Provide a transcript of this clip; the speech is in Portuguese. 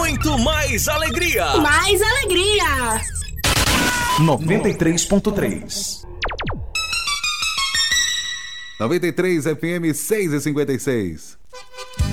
muito mais alegria. Mais alegria. 93.3. 93 FM 6h56.